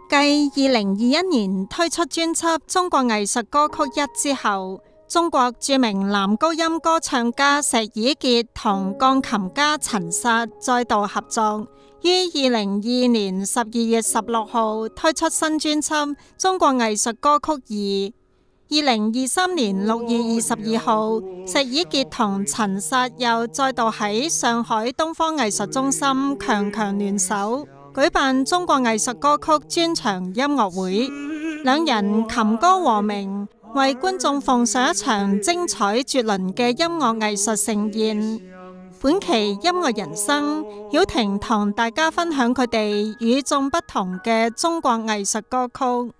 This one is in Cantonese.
繼2021年推出專輯《中國藝術歌曲一》之後，中國著名男高音歌唱家石以潔同鋼琴家陳薩再度合作，於2022年12月16號推出新專輯《中國藝術歌曲二》。2023年6月22號，石以潔同陳薩又再度喺上海東方藝術中心強強聯手，舉辦中國藝術歌曲專場音樂會，兩人琴歌和鳴，為觀眾奉上一場精彩絕倫嘅音樂藝術盛宴。本期音樂人生，曉婷同大家分享佢哋與眾不同嘅中國藝術歌曲。